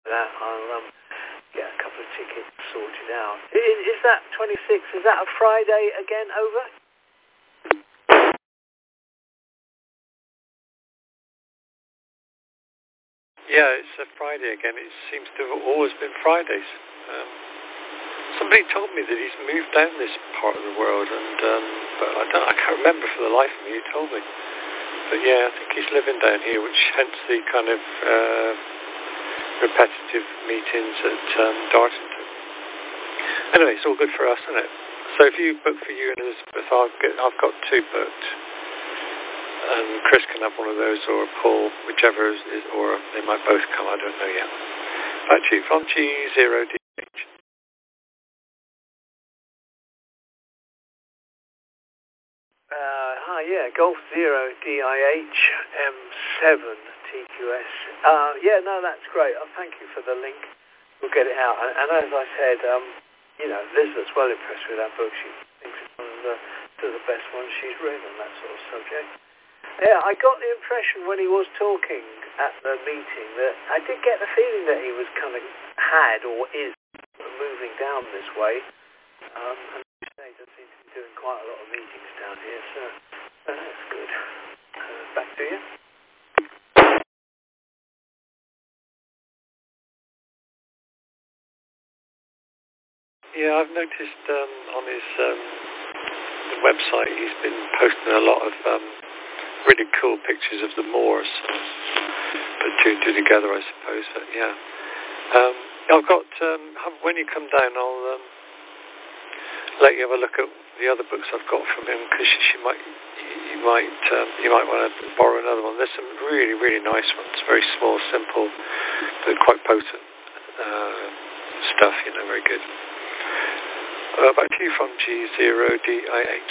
that. I'll get a couple of tickets sorted out. Is that 26th? Is that a Friday again? Over? Yeah, it's a Friday again. It seems to have always been Fridays. Somebody told me that he's moved down this part of the world, and but I can't remember for the life of me who told me. But yeah, I think he's living down here, which hence the kind of repetitive meetings at Dartington. Anyway, it's all good for us, isn't it? So if you book for you and Elizabeth, I've got 2 booked. And Chris can have one of those, or Paul, whichever is, or they might both come, I don't know yet. Back to you from G0DH. Hi, yeah, Golf 0 DIH M7 TQS. Yeah, no, that's great. Thank you for the link. We'll get it out. And as I said, Elizabeth's well impressed with that book. She thinks it's one of the best ones she's read on that sort of subject. Yeah, I got the impression when he was talking at the meeting that I did get the feeling that he was kind of had or is moving down this way. And they does seem to be doing quite a lot of meetings down here, so that's good. Back to you. Yeah, I've noticed on his website he's been posting a lot of really cool pictures of the moors. Put 2 and 2 together, I suppose. But yeah, I've got when you come down, I'll let you have a look at the other books I've got from him, because you might want to borrow another one. There's some really, really nice ones, very small, simple, but quite potent stuff. Very good. Back to you from G0DIH.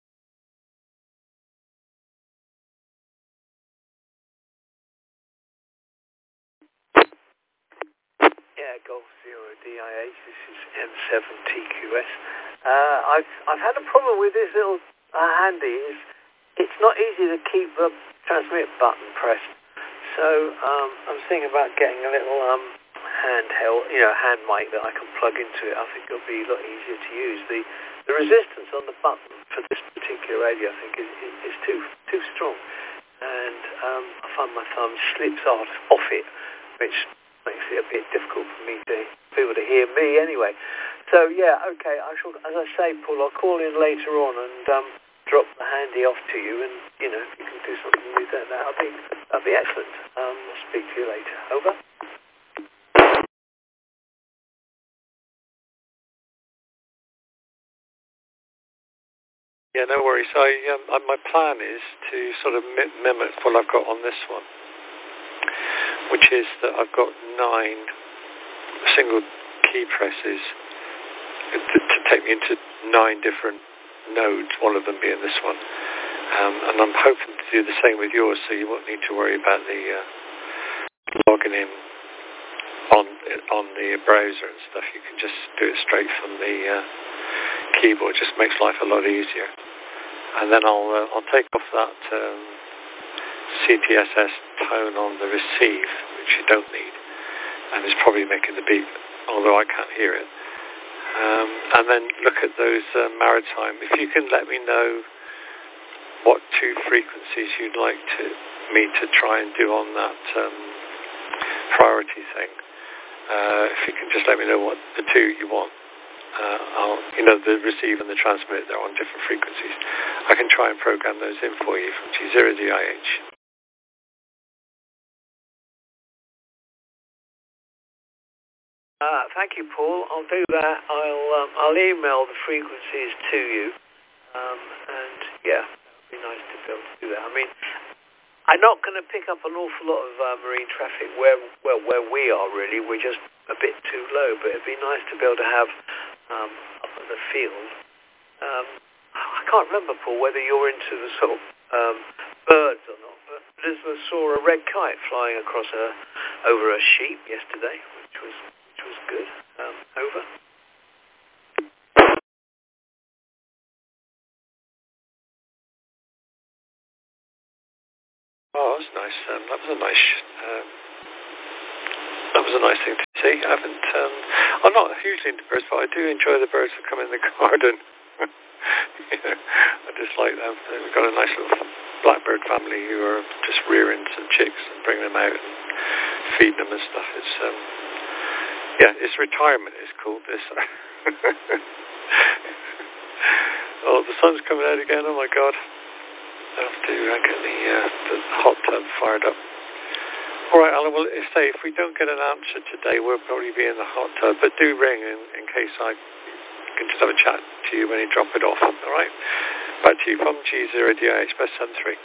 Yeah, Golf 0 DIH. This is M7 TQS. I've had a problem with this little handy. It's not easy to keep the transmit button pressed. So I'm thinking about getting a little handheld, hand mic that I can plug into it. I think it'll be a lot easier to use. The resistance on the button for this particular radio, I think, is too strong, and I find my thumb slips off it, which makes it a bit difficult for me to people to hear me anyway. So yeah, okay. I shall, as I say, Paul, I'll call in later on and drop the handy off to you, and if you can do something with that, that'll be excellent. I'll speak to you later. Over. Yeah, no worries. My plan is to sort of mimic what I've got on this one, which is that I've got 9 single key presses to take me into 9 different nodes, one of them being this one. And I'm hoping to do the same with yours, so you won't need to worry about the logging in on the browser and stuff. You can just do it straight from the keyboard. It just makes life a lot easier. And then I'll take off that CTSS tone on the receive, which you don't need, and it's probably making the beep, although I can't hear it. And then look at those maritime. If you can let me know what 2 frequencies you'd like me to try and do on that priority thing. If you can just let me know what the 2 you want. The receive and the transmit, they're on different frequencies. I can try and program those in for you from G0DIH. Thank you, Paul. I'll do that. I'll email the frequencies to you, and yeah, it'd be nice to be able to do that. I mean, I'm not going to pick up an awful lot of marine traffic where we are really. We're just a bit too low, but it'd be nice to be able to have up in the field. I can't remember, Paul, whether you're into the sort of birds or not, but Elizabeth saw a red kite flying across over a sheep yesterday, which was good. Over. Oh, that's nice. That was a nice that was a nice thing to see. I haven't. I'm not hugely into birds, but I do enjoy the birds that come in the garden. I just like them. We've got a nice little blackbird family who are just rearing some chicks and bringing them out and feeding them and stuff. It's it's retirement. It's called this. Oh, the sun's coming out again. Oh my God. I have to get the hot tub fired up. All right, Alan, well, if we don't get an answer today, we'll probably be in the hot tub, but do ring in case I can just have a chat to you when you drop it off, all right? Back to you from G0DI Express 73.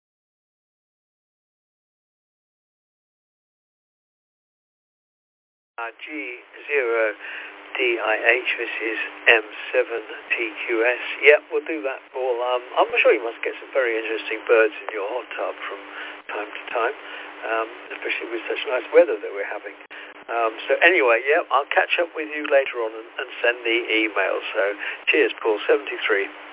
G0DIH, this is M7TQS. Yeah, we'll do that all. I'm sure you must get some very interesting birds in your hot tub from time to time, especially with such nice weather that we're having. So anyway, yeah, I'll catch up with you later on and send the email. So cheers, Paul, 73.